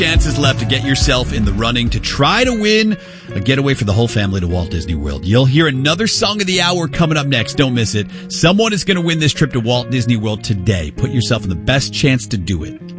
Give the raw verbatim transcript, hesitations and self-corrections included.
chances left to get yourself in the running to try to win a getaway for the whole family to Walt Disney World. You'll hear another song of the hour coming up next. Don't miss it. Someone is going to win this trip to Walt Disney World today. Put yourself in the best chance to do it.